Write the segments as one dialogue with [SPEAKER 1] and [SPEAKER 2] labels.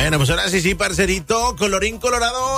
[SPEAKER 1] Bueno, pues ahora sí, parcerito, colorín colorado,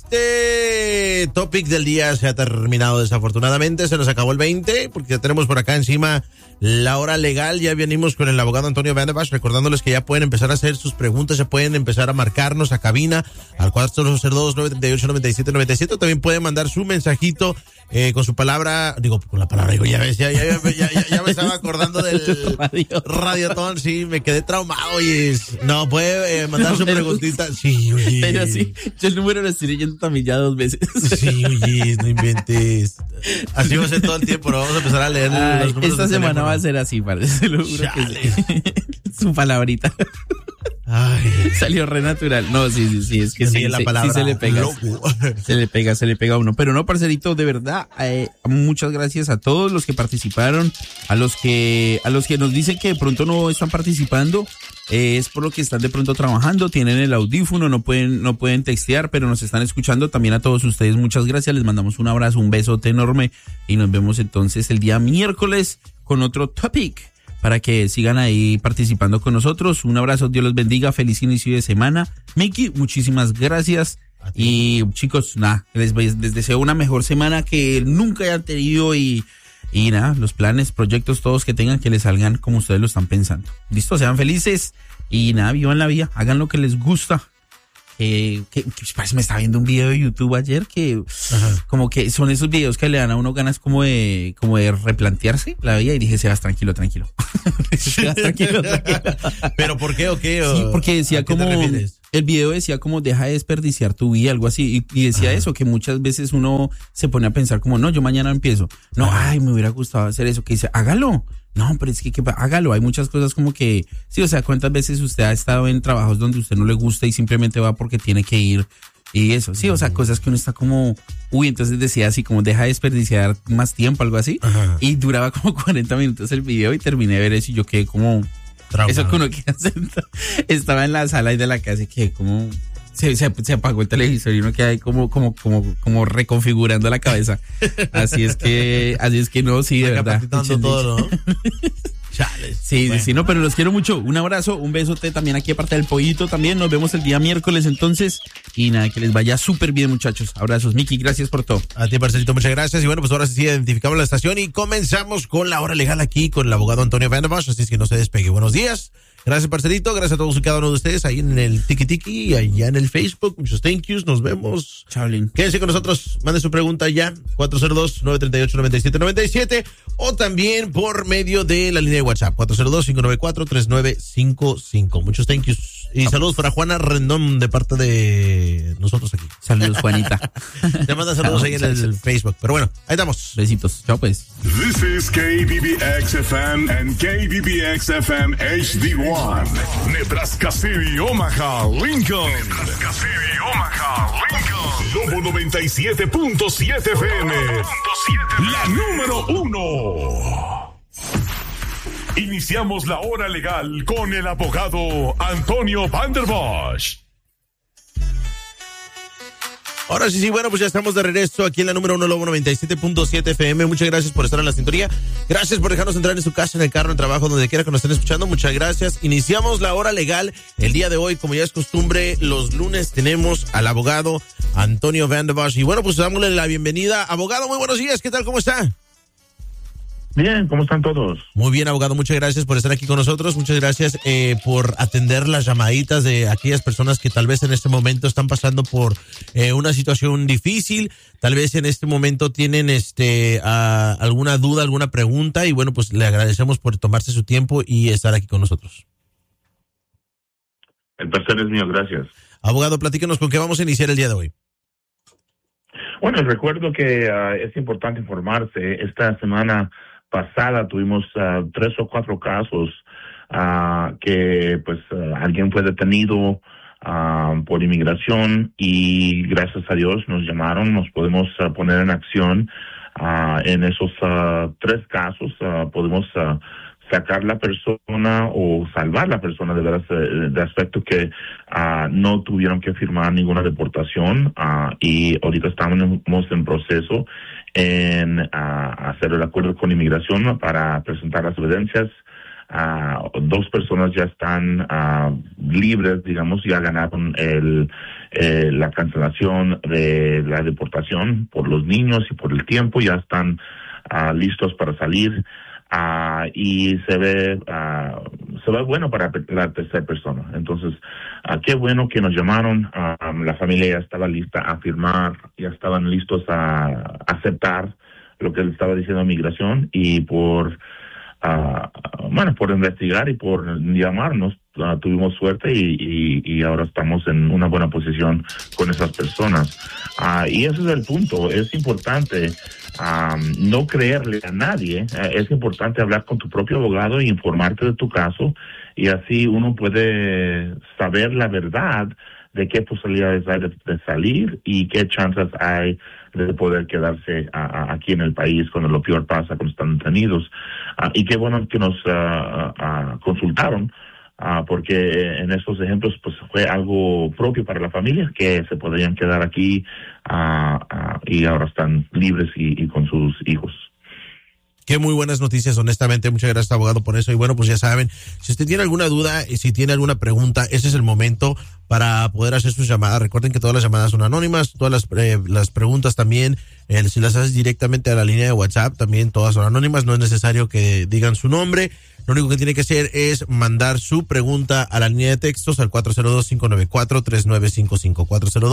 [SPEAKER 1] este topic del día se ha terminado desafortunadamente, se nos acabó el 20, porque ya tenemos por acá encima la hora legal, ya venimos con el abogado Antonio Van Der Bosch, recordándoles que ya pueden empezar a hacer sus preguntas, ya pueden empezar a marcarnos a cabina al 402-938-9797, también pueden mandar su mensajito con su palabra, con la palabra, ya ves, ya me estaba acordando del radiotón, sí, me quedé traumado, oye, no, puede mandar su preguntita, sí, oye.
[SPEAKER 2] Pero sí, yo el número lo estoy leyendo también ya 2 veces.
[SPEAKER 1] Sí, oye, no inventes. Así va a ser todo el tiempo, ¿no? Vamos a empezar a leer los números.
[SPEAKER 2] Esta semana va a ser así, parece, lo juro que sí. Su palabrita.
[SPEAKER 1] Ay.
[SPEAKER 2] Salió re natural. No, sí, es que sí,
[SPEAKER 1] la palabra
[SPEAKER 2] sí se le pega.
[SPEAKER 1] Loco.
[SPEAKER 2] Se le pega a uno. Pero no, parcerito, de verdad, muchas gracias a todos los que participaron, a los que nos dicen que de pronto no están participando, es por lo que están de pronto trabajando, tienen el audífono, no pueden textear, pero nos están escuchando. También a todos ustedes, muchas gracias, les mandamos un abrazo, un besote enorme y nos vemos entonces el día miércoles con otro topic, para que sigan ahí participando con nosotros. Un abrazo, Dios los bendiga, feliz inicio de semana. Mickey, muchísimas gracias. Y chicos, nada, les deseo una mejor semana que nunca hayan tenido y nada, los planes, proyectos, todos que tengan, que les salgan como ustedes lo están pensando. Listo, sean felices y nada, vivan la vida, hagan lo que les gusta. Que parece me estaba viendo un video de YouTube ayer que como que son esos videos que le dan a uno ganas como de replantearse la vida y dije, Sebas, tranquilo. Sebas, tranquilo.
[SPEAKER 1] ¿Pero por qué o qué?
[SPEAKER 2] Sí, porque decía como, el video decía como deja de desperdiciar tu vida, algo así, y decía eso, que muchas veces uno se pone a pensar como, no, yo mañana empiezo, no, ay, me hubiera gustado hacer eso, que dice, hágalo. No, pero es que hágalo, hay muchas cosas como que, sí, o sea, ¿cuántas veces usted ha estado en trabajos donde usted no le gusta y simplemente va porque tiene que ir? Y eso, sí, o sea, cosas que uno está como, entonces decía así como deja de desperdiciar más tiempo, algo así, y duraba como 40 minutos el video y terminé de ver eso y yo quedé como, traumado. Eso que uno queda sentado, estaba en la sala y de la casa y quedé como, se apagó el televisor y uno queda ahí como reconfigurando la cabeza. Así es que no, sí, de verdad.
[SPEAKER 1] Todo, ¿no?
[SPEAKER 2] Chales. Sí, bueno. Sí, no, pero los quiero mucho. Un abrazo, un besote también aquí aparte del pollito también. Nos vemos el día miércoles entonces. Y nada, que les vaya súper bien, muchachos. Abrazos, Miki, gracias por todo.
[SPEAKER 1] A ti, parcerito, muchas gracias. Y bueno, pues ahora sí identificamos la estación y comenzamos con la hora legal aquí con el abogado Antonio Van Der Bosch. Así es que no se despegue. Buenos días. Gracias, parcerito. Gracias a todos y cada uno de ustedes ahí en el Tiki, allá en el Facebook. Muchos thank yous. Nos vemos.
[SPEAKER 2] Chaolín.
[SPEAKER 1] Quédense con nosotros. Mande su pregunta ya. 402-938-9797. O también por medio de la línea de WhatsApp. 402-594-3955. Muchos thank yous. Y saludos para Juana Rendón de parte de nosotros aquí.
[SPEAKER 2] Saludos, Juanita.
[SPEAKER 1] Te manda saludos ahí en el Facebook. Pero bueno, ahí estamos.
[SPEAKER 2] Besitos. Chao, pues.
[SPEAKER 3] This is KBBX-FM and KBBX-FM HD1. Nebraska City, Omaha, Lincoln. Nebraska City, Omaha, Lincoln. Lobo 97.7 FM. La número 1. Iniciamos la hora legal con el abogado Antonio Van Der Bosch.
[SPEAKER 1] Ahora sí, bueno, pues ya estamos de regreso aquí en la número 1, Lobo 97.7 FM. Muchas gracias por estar en la sintonía. Gracias por dejarnos entrar en su casa, en el carro, en el trabajo, donde quiera que nos estén escuchando. Muchas gracias. Iniciamos la hora legal el día de hoy. Como ya es costumbre, los lunes tenemos al abogado Antonio Van Der Bosch. Y bueno, pues dámosle la bienvenida. Abogado, muy buenos días. ¿Qué tal? ¿Cómo está?
[SPEAKER 4] Bien, ¿cómo están todos?
[SPEAKER 1] Muy bien, abogado, muchas gracias por estar aquí con nosotros, muchas gracias por atender las llamaditas de aquellas personas que tal vez en este momento están pasando por una situación difícil, tal vez en este momento tienen alguna duda, alguna pregunta y bueno, pues le agradecemos por tomarse su tiempo y estar aquí con nosotros.
[SPEAKER 4] El placer es mío, gracias.
[SPEAKER 1] Abogado, platíquenos con qué vamos a iniciar el día de hoy.
[SPEAKER 4] Bueno, recuerdo que es importante informarse. Esta semana pasada tuvimos 3 o 4 casos que pues alguien fue detenido por inmigración y gracias a Dios nos llamaron, nos podemos poner en acción en esos 3 casos, podemos sacar la persona o salvar la persona de veras de aspecto que no tuvieron que firmar ninguna deportación y ahorita estamos en proceso en hacer el acuerdo con inmigración para presentar las evidencias 2 personas ya están libres, digamos, ya ganaron la cancelación de la deportación por los niños y por el tiempo, ya están listos para salir. Y se ve bueno para la tercera persona. Entonces, qué bueno que nos llamaron. La familia ya estaba lista a firmar, ya estaban listos a aceptar lo que le estaba diciendo migración, y por investigar y por llamarnos, tuvimos suerte y ahora estamos en una buena posición con esas personas. Y ese es el punto. Es importante no creerle a nadie. Es importante hablar con tu propio abogado e informarte de tu caso, y así uno puede saber la verdad de qué posibilidades hay de salir y qué chances hay de poder quedarse aquí en el país cuando lo peor pasa, cuando están detenidos. Y qué bueno que nos consultaron, porque en estos ejemplos pues fue algo propio para la familia, que se podrían quedar aquí y ahora están libres y con sus hijos.
[SPEAKER 1] Qué muy buenas noticias, honestamente. Muchas gracias, abogado, por eso. Y bueno, pues ya saben, si usted tiene alguna duda, si tiene alguna pregunta, ese es el momento para poder hacer sus llamadas. Recuerden que todas las llamadas son anónimas, todas las preguntas también, si las haces directamente a la línea de WhatsApp, también todas son anónimas. No es necesario que digan su nombre. Lo único que tiene que hacer es mandar su pregunta a la línea de textos al 402-594-3955,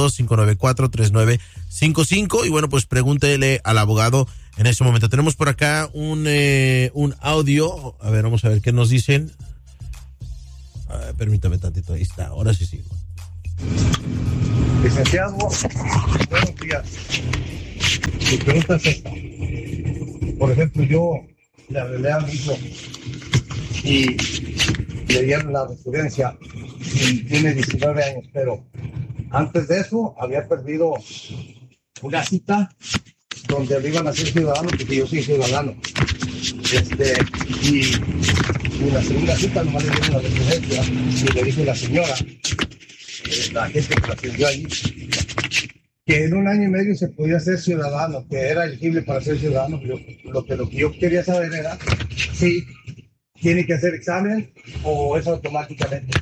[SPEAKER 1] 402-594-3955, y bueno, pues pregúntele al abogado en ese momento. Tenemos por acá un audio. A ver, vamos a ver qué nos dicen. Permítame tantito, ahí está, ahora sí.
[SPEAKER 5] Licenciado, buenos días. Mi pregunta es esta. Por ejemplo, yo le arreglé a mi hijo y le dieron la residencia y tiene 19 años, pero antes de eso había perdido una cita donde le iban a ser ciudadano, porque yo soy ciudadano. Y la segunda cita nomás le dieron la residencia, y le dijo la señora, la gente que la atendió allí, que en 1 año y medio se podía ser ciudadano, que era elegible para ser ciudadano. Lo que yo quería saber era si tiene que hacer examen o es automáticamente.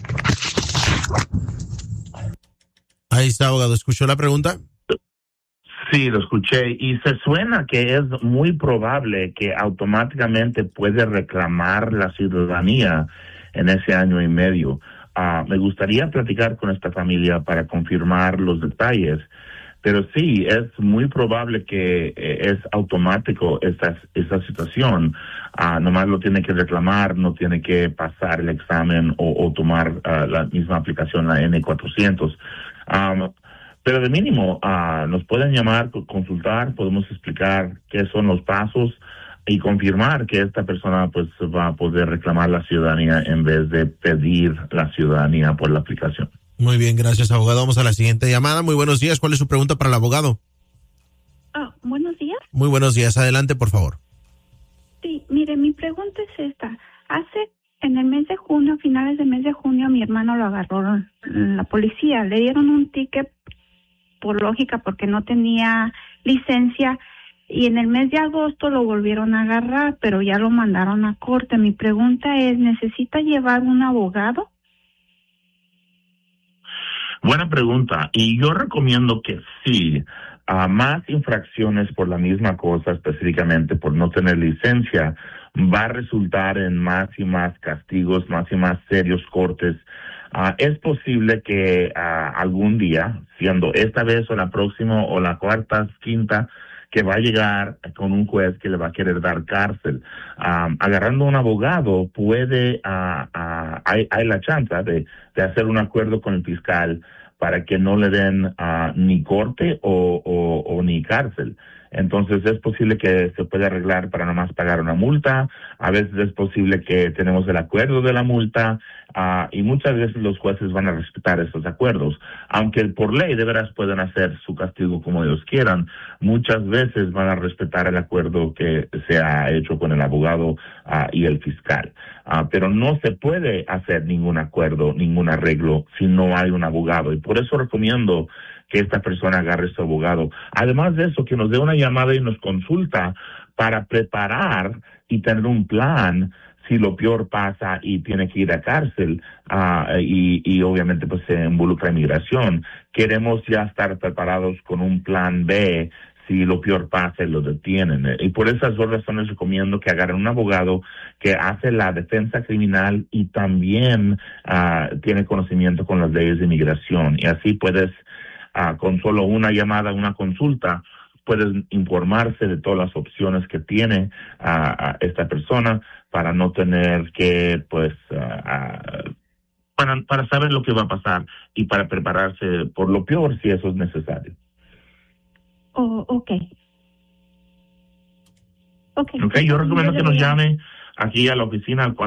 [SPEAKER 1] Ahí está, abogado. ¿Escuchó la pregunta?
[SPEAKER 4] Sí, lo escuché, y se suena que es muy probable que automáticamente puede reclamar la ciudadanía en ese 1 año y medio. Me gustaría platicar con esta familia para confirmar los detalles, pero sí, es muy probable que es automático esta situación. Nomás lo tiene que reclamar, no tiene que pasar el examen o tomar la misma aplicación, la N400. Pero de mínimo, nos pueden llamar, consultar, podemos explicar qué son los pasos y confirmar que esta persona pues va a poder reclamar la ciudadanía en vez de pedir la ciudadanía por la aplicación.
[SPEAKER 1] Muy bien, gracias, abogado. Vamos a la siguiente llamada. Muy buenos días. ¿Cuál es su pregunta para el abogado?
[SPEAKER 6] Buenos días.
[SPEAKER 1] Muy buenos días. Adelante, por favor.
[SPEAKER 6] Sí, mire, mi pregunta es esta. En el mes de junio, finales del mes de junio, mi hermano lo agarró la policía. Le dieron un ticket por lógica porque no tenía licencia, y en el mes de agosto lo volvieron a agarrar, pero ya lo mandaron a corte. Mi pregunta es, ¿necesita llevar un abogado?
[SPEAKER 4] Buena pregunta, y yo recomiendo que sí. Más infracciones por la misma cosa, específicamente por no tener licencia, va a resultar en más y más castigos, más y más serios cortes. Es posible que algún día, siendo esta vez o la próxima o la cuarta, quinta, que va a llegar con un juez que le va a querer dar cárcel. Agarrando un abogado puede, hay la chance de hacer un acuerdo con el fiscal para que no le den ni corte o ni cárcel. Entonces es posible que se pueda arreglar para nomás pagar una multa. A veces es posible que tenemos el acuerdo de la multa, y muchas veces los jueces van a respetar esos acuerdos. Aunque por ley de veras pueden hacer su castigo como ellos quieran, muchas veces van a respetar el acuerdo que se ha hecho con el abogado y el fiscal. Pero no se puede hacer ningún acuerdo, ningún arreglo si no hay un abogado. Y por eso recomiendo que esta persona agarre su abogado. Además de eso, que nos dé una llamada y nos consulta para preparar y tener un plan si lo peor pasa y tiene que ir a cárcel, y obviamente pues se involucra inmigración. Queremos ya estar preparados con un plan B si lo peor pasa y lo detienen. Y por esas dos razones recomiendo que agarren un abogado que hace la defensa criminal y también tiene conocimiento con las leyes de inmigración. Y así puedes, con solo una llamada, una consulta, puedes informarse de todas las opciones que tiene esta persona para no tener que, pues, para saber lo que va a pasar y para prepararse por lo peor si eso es necesario.
[SPEAKER 6] Oh, okay.
[SPEAKER 4] Ok, yo recomiendo que nos llame aquí a la oficina al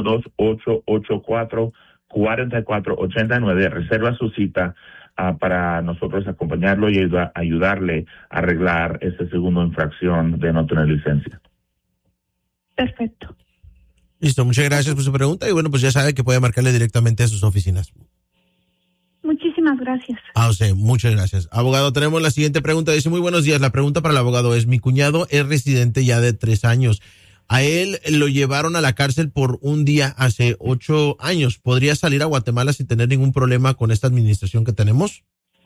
[SPEAKER 4] 402-884-4489. Reserva su cita para nosotros acompañarlo y ayudarle a arreglar esa segunda infracción de no tener licencia.
[SPEAKER 6] Perfecto.
[SPEAKER 1] Listo, muchas gracias por su pregunta y bueno, pues ya sabe que puede marcarle directamente a sus oficinas.
[SPEAKER 6] Muchísimas gracias.
[SPEAKER 1] Muchas gracias. Abogado, tenemos la siguiente pregunta. Dice, muy buenos días. La pregunta para el abogado es, mi cuñado es residente ya de 3 años. A él lo llevaron a la cárcel por un día hace 8 años. ¿Podría salir a Guatemala sin tener ningún problema con esta administración que tenemos?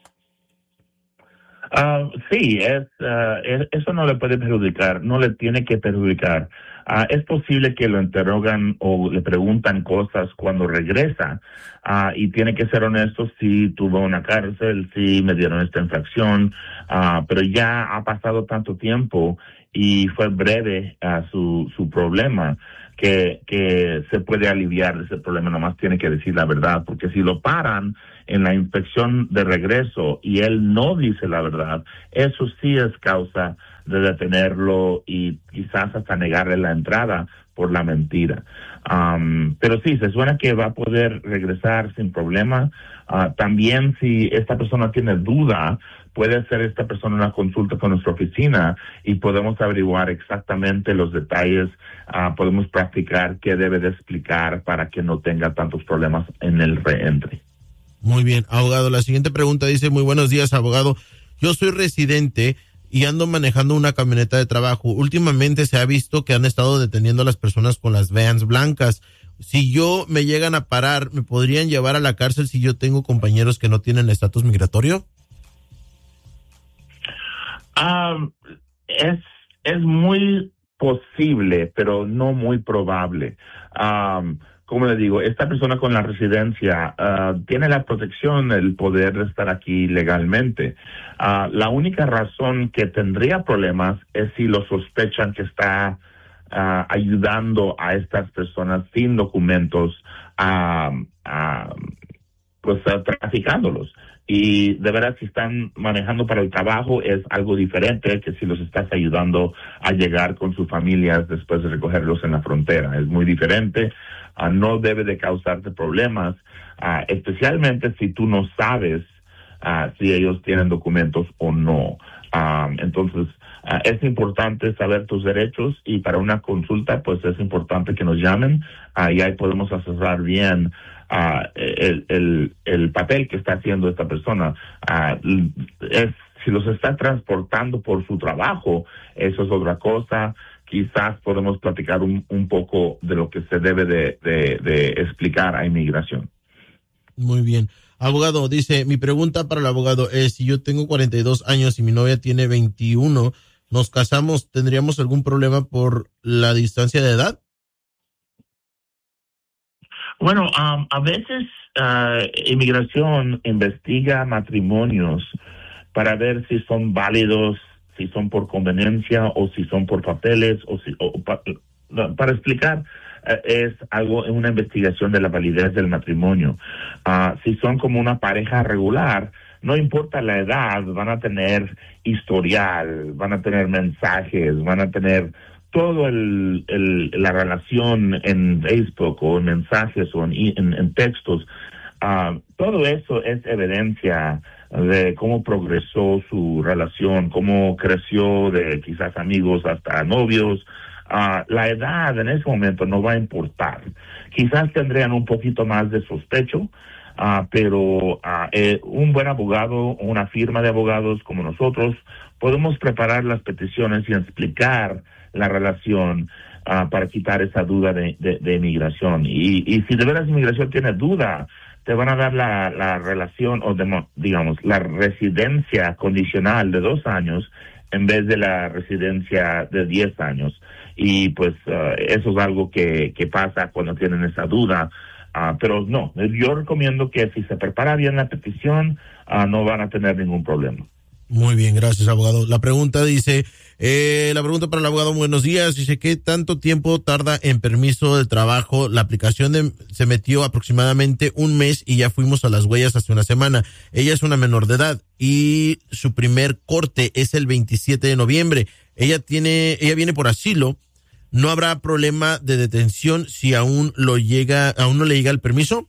[SPEAKER 4] Sí, eso no le puede perjudicar, no le tiene que perjudicar. Es posible que lo interrogan o le preguntan cosas cuando regresa y tiene que ser honesto si tuvo una cárcel, si me dieron esta infracción, pero ya ha pasado tanto tiempo y fue breve su problema que se puede aliviar de ese problema, nomás tiene que decir la verdad, porque si lo paran en la inspección de regreso y él no dice la verdad, eso sí es causa de detenerlo y quizás hasta negarle la entrada por la mentira. Pero sí, se suena que va a poder regresar sin problema. También si esta persona tiene duda, puede hacer esta persona una consulta con nuestra oficina y podemos averiguar exactamente los detalles, podemos practicar qué debe de explicar para que no tenga tantos problemas en el reentre.
[SPEAKER 1] Muy bien, abogado. La siguiente pregunta dice, muy buenos días, abogado. Yo soy residente y ando manejando una camioneta de trabajo. Últimamente se ha visto que han estado deteniendo a las personas con las vans blancas. Si yo me llegan a parar, ¿me podrían llevar a la cárcel si yo tengo compañeros que no tienen estatus migratorio?
[SPEAKER 4] Es muy posible, pero no muy probable. Como le digo, esta persona con la residencia tiene la protección, el poder de estar aquí legalmente. La única razón que tendría problemas es si lo sospechan que está ayudando a estas personas sin documentos, pues traficándolos. Y de verdad, si están manejando para el trabajo es algo diferente que si los estás ayudando a llegar con sus familias después de recogerlos en la frontera. Es muy diferente. No debe de causarte problemas, especialmente si tú no sabes si ellos tienen documentos o no. Entonces, es importante saber tus derechos y para una consulta, pues es importante que nos llamen y ahí podemos asesorar bien el papel que está haciendo esta persona. Si los está transportando por su trabajo, eso es otra cosa. Quizás podemos platicar un poco de lo que se debe de explicar a inmigración.
[SPEAKER 1] Muy bien. Abogado, dice, mi pregunta para el abogado es, si yo tengo 42 años y mi novia tiene 21, ¿nos casamos? ¿Tendríamos algún problema por la distancia de edad?
[SPEAKER 4] Bueno, a veces inmigración investiga matrimonios para ver si son válidos, si son por conveniencia o si son por papeles para explicar. Es una investigación de la validez del matrimonio. Si son como una pareja regular, no importa la edad, van a tener historial, van a tener mensajes, van a tener todo la relación en Facebook o en mensajes o en textos. Todo eso es evidencia de cómo progresó su relación, cómo creció de quizás amigos hasta novios. La edad en ese momento no va a importar. Quizás tendrían un poquito más de sospecho, pero un buen abogado, una firma de abogados como nosotros, podemos preparar las peticiones y explicar la relación para quitar esa duda de inmigración. Y si de veras inmigración tiene duda, te van a dar la relación o digamos la residencia condicional de 2 años en vez de la residencia de 10 años. Y pues eso es algo que pasa cuando tienen esa duda. Pero no, yo recomiendo que si se prepara bien la petición, no van a tener ningún problema.
[SPEAKER 1] Muy bien, gracias, abogado. La pregunta para el abogado, buenos días, dice, ¿qué tanto tiempo tarda en permiso de trabajo? La aplicación se metió aproximadamente 1 mes y ya fuimos a las huellas hace 1 semana. Ella es una menor de edad y su primer corte es el 27 de noviembre. Ella viene por asilo. ¿No habrá problema de detención si aún no le llega el permiso?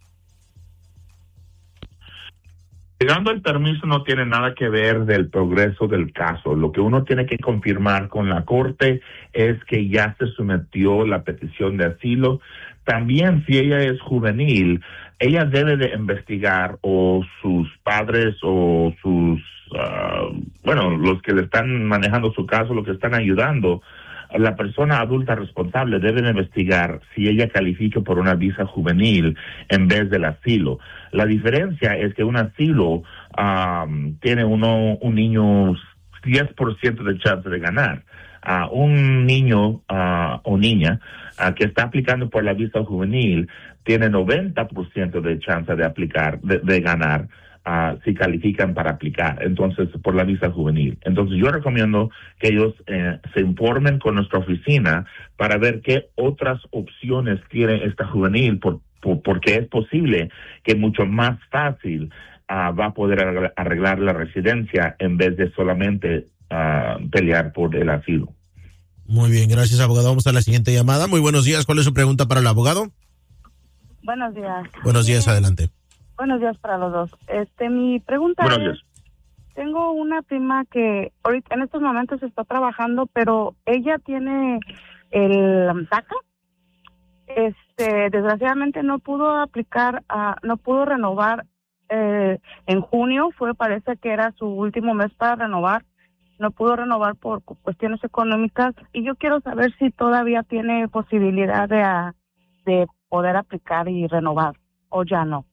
[SPEAKER 4] Llegando el permiso no tiene nada que ver del progreso del caso. Lo que uno tiene que confirmar con la corte es que ya se sometió la petición de asilo. También, si ella es juvenil, ella debe de investigar, o sus padres o sus, los que le están manejando su caso, los que están ayudando, la persona adulta responsable debe de investigar si ella califica por una visa juvenil en vez del asilo. La diferencia es que un asilo tiene un niño 10% de chance de ganar. Un niño o niña que está aplicando por la visa juvenil tiene 90% de chance de aplicar, de ganar. Si califican para aplicar, entonces, por la visa juvenil. Entonces, yo recomiendo que ellos se informen con nuestra oficina para ver qué otras opciones tiene esta juvenil, porque es posible que mucho más fácil va a poder arreglar la residencia en vez de solamente pelear por el asilo.
[SPEAKER 1] Muy bien, gracias, abogado. Vamos a la siguiente llamada. Muy buenos días. ¿Cuál es su pregunta para el abogado?
[SPEAKER 7] Buenos días.
[SPEAKER 1] Buenos días, adelante.
[SPEAKER 7] Buenos días para los dos. Mi pregunta es, tengo una prima que ahorita en estos momentos está trabajando, pero ella tiene el DACA. Desgraciadamente no pudo aplicar, no pudo renovar en junio, parece que era su último mes para renovar. No pudo renovar por cuestiones económicas y yo quiero saber si todavía tiene posibilidad de poder aplicar y renovar o ya no.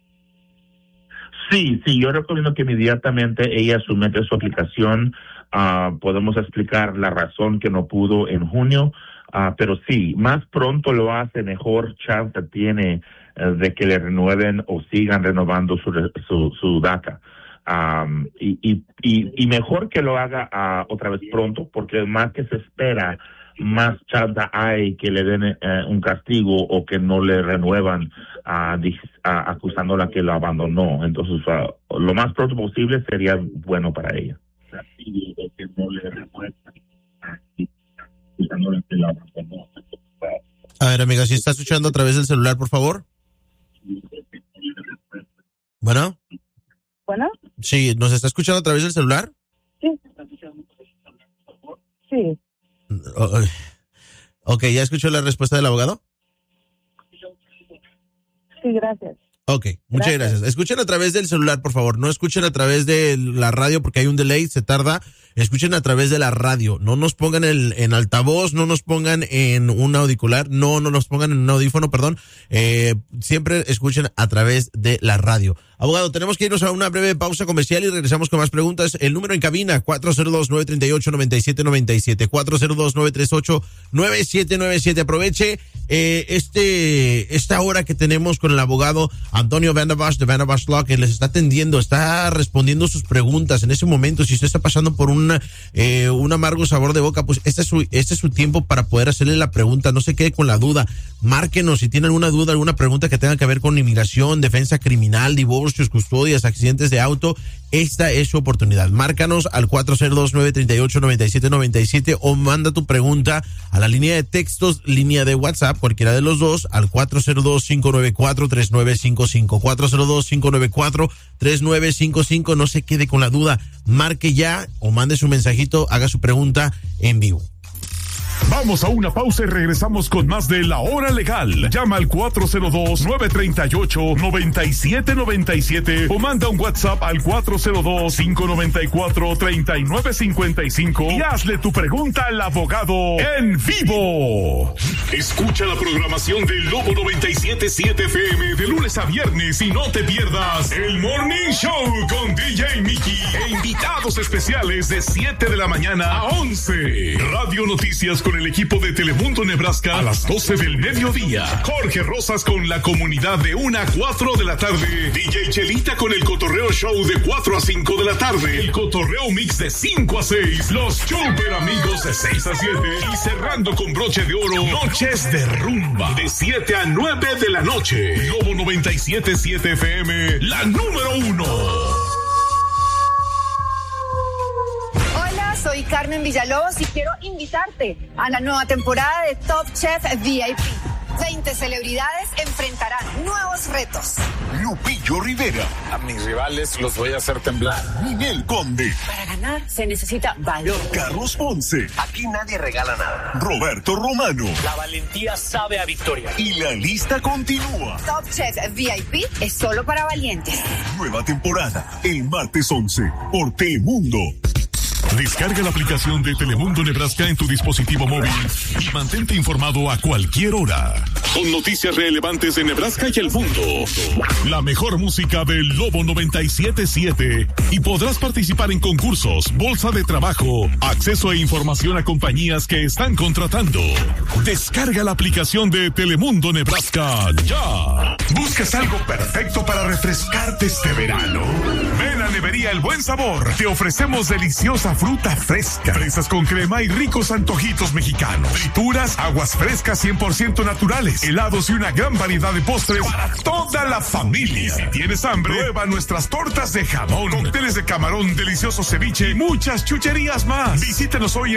[SPEAKER 4] Sí, yo recomiendo que inmediatamente ella somete su aplicación. Podemos explicar la razón que no pudo en junio, pero sí, más pronto lo hace, mejor chance tiene de que le renueven o sigan renovando su DACA. Y mejor que lo haga otra vez pronto, porque más que se espera, más chance hay que le den un castigo o que no le renuevan acusándola que lo abandonó. Entonces, lo más pronto posible sería bueno para ella. Que no le renuevan acusándola que lo abandonó.
[SPEAKER 1] A ver, amiga, si está escuchando a través del celular, por favor. ¿Bueno? Sí, ¿nos está escuchando a través del celular?
[SPEAKER 7] Sí. Sí.
[SPEAKER 1] Ok, ¿ya escuchó la respuesta del abogado?
[SPEAKER 7] Sí, gracias.
[SPEAKER 1] Ok, muchas gracias. Escuchen a través del celular, por favor. No escuchen a través de la radio porque hay un delay, se tarda. Escuchen a través de la radio. No nos pongan en altavoz, no nos pongan en un auricular, no nos pongan en un audífono, perdón. Siempre escuchen a través de la radio. Abogado, tenemos que irnos a una breve pausa comercial y regresamos con más preguntas. El número en cabina, 402-938-9797, 402-938-9797. Aproveche esta hora que tenemos con el abogado Antonio Van Der Bosch de Van Der Bosch Law, que les está atendiendo, está respondiendo sus preguntas en ese momento. Si usted está pasando por un amargo sabor de boca, pues este es su tiempo para poder hacerle la pregunta. No se quede con la duda. Márquenos si tiene alguna duda, alguna pregunta que tenga que ver con inmigración, defensa criminal, divorcios, custodias, accidentes de auto. Esta es su oportunidad. Márcanos al 402-938-9797 o manda tu pregunta a la línea de textos, línea de WhatsApp, cualquiera de los dos, al 402-594-3955. 402-594-3955. No se quede con la duda. Marque ya o mande su mensajito, haga su pregunta en vivo.
[SPEAKER 3] Vamos a una pausa y regresamos con más de La Hora Legal. Llama al 402-938-9797 o manda un WhatsApp al 402-594-3955 y hazle tu pregunta al abogado en vivo. Escucha la programación del Lobo 97.7 FM de lunes a viernes y no te pierdas el Morning Show con DJ Mickey e invitados especiales de 7 de la mañana a 11. Radio Noticias con el equipo de Telemundo Nebraska a las 12 del mediodía. Jorge Rosas con la comunidad de 1 a 4 de la tarde. DJ Chelita con el Cotorreo Show de 4 a 5 de la tarde. El Cotorreo Mix de 5 a 6. Los Super Amigos de 6 a 7. Y cerrando con broche de oro, Noches de Rumba de 7 a 9 de la noche. Lobo 97.7 FM, la número 1.
[SPEAKER 8] Soy Carmen Villalobos y quiero invitarte a la nueva temporada de Top Chef VIP. 20 celebridades enfrentarán nuevos retos.
[SPEAKER 9] Lupillo Rivera.
[SPEAKER 10] A mis rivales los voy a hacer temblar.
[SPEAKER 9] Ninel Conde.
[SPEAKER 8] Para ganar se necesita valor.
[SPEAKER 9] Carlos Ponce.
[SPEAKER 11] Aquí nadie regala nada.
[SPEAKER 9] Roberto Romano.
[SPEAKER 11] La valentía sabe a victoria.
[SPEAKER 9] Y la lista continúa.
[SPEAKER 8] Top Chef VIP es solo para valientes.
[SPEAKER 9] Nueva temporada, el martes 11, por Telemundo.
[SPEAKER 3] Descarga la aplicación de Telemundo Nebraska en tu dispositivo móvil y mantente informado a cualquier hora. Con noticias relevantes de Nebraska y el mundo. La mejor música del Lobo 97.7. Y podrás participar en concursos, bolsa de trabajo, acceso e información a compañías que están contratando. Descarga la aplicación de Telemundo Nebraska ya. ¿Buscas algo perfecto para refrescarte este verano? Ven a Nevería El Buen Sabor. Te ofrecemos deliciosa fruta fresca, fresas con crema y ricos antojitos mexicanos, frituras, aguas frescas 100% naturales, helados y una gran variedad de postres para toda la familia. Si tienes hambre, prueba nuestras tortas de jamón, cócteles de camarón, delicioso ceviche y muchas chucherías más. Visítanos hoy